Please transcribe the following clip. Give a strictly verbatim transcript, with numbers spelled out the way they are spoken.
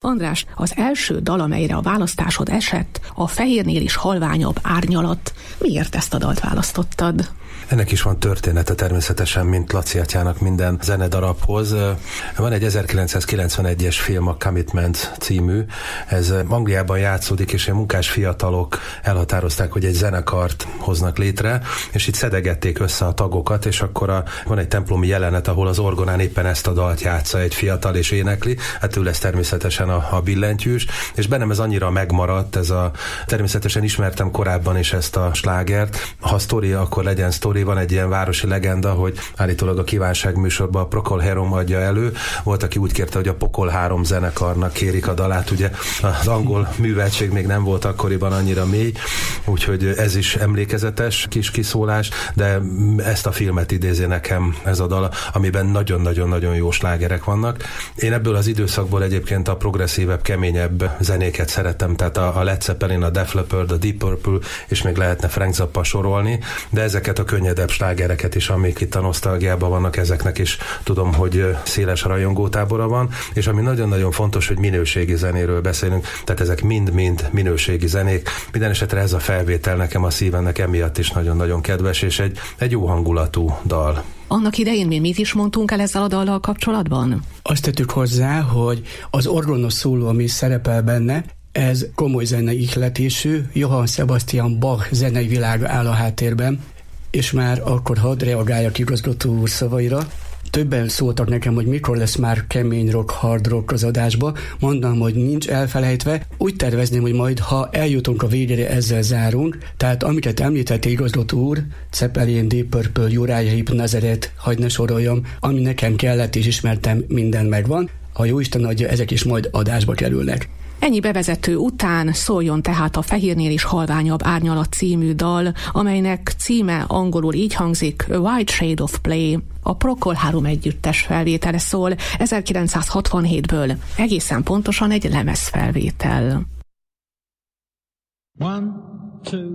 András, az első dal, amelyre a választásod esett, a Fehérnél is halványabb árnyalat. Miért ezt a dalt választottad? Ennek is van története természetesen, mint Laci atyának minden zenedarabhoz. Van egy ezerkilencszázkilencvenegyes film, a Commitment című. Ez Angliában játszódik, és a munkás fiatalok elhatározták, hogy egy zenekart hoznak létre, és itt szedegették össze a tagokat, és akkor a, van egy templomi jelenet, ahol az orgonán éppen ezt a dalt játsza egy fiatal, és énekli. Hát ő lesz természetesen a, a billentyűs, és bennem ez annyira megmaradt, ez a, természetesen ismertem korábban is ezt a slágert. Ha sztori, akkor legyen sztori. Van egy ilyen városi legenda, hogy állítólag a Kívánság műsorban a Procol Harum adja elő. Volt, aki úgy kérte, hogy a Pokol három zenekarnak kérik a dalát. Ugye az angol műveltség még nem volt akkoriban annyira mély, úgyhogy ez is emlékezetes kis kiszólás, de ezt a filmet idézi nekem ez a dal, amiben nagyon-nagyon-nagyon jó slágerek vannak. Én ebből az időszakból egyébként a progresszívebb, keményebb zenéket szeretem, tehát a Led Zeppelin, a Def Leppard, a Deep Purple, és még lehetne Frank Zappa sorolni, de ezeket a könnyedebb slágereket is, amik itt a nosztalgiában vannak, ezeknek is tudom, hogy széles rajongótábora van, és ami nagyon-nagyon fontos, hogy minőségi zenéről beszélünk, tehát ezek mind-mind minőségi zenék. Minden esetre ez a felvétel nekem a szívemnek emiatt is nagyon-nagyon kedves, és egy, egy jó hangulatú dal. Annak idején mi mit is mondtunk el ezzel a dallal kapcsolatban? Azt tettük hozzá, hogy az orgonos szóló, ami szerepel benne, ez komoly zenei ihletésű, Johann Sebastian Bach zenei világa áll a háttérben, és már akkor hadd reagáljak igazgató úr szavaira. Többen szóltak nekem, hogy mikor lesz már kemény rock, hard rock az adásba. Mondom, hogy nincs elfelejtve. Úgy tervezném, hogy majd, ha eljutunk a végére, ezzel zárunk. Tehát amiket említette igazgató úr, Zeppelin, Deep Purple, Uriah Heep, Nazareth, hadd ne soroljam, ami nekem kellett és ismertem, minden megvan. Ha jóisten adja, ezek is majd adásba kerülnek. Ennyi bevezető után szóljon tehát a Fehérnél is halványabb árnyalat című dal, amelynek címe angolul így hangzik, A White Shade of Play. A Procol Harum együttes felvétele szól ezerkilencszázhatvanhétből, egészen pontosan egy lemezfelvétel. One, two.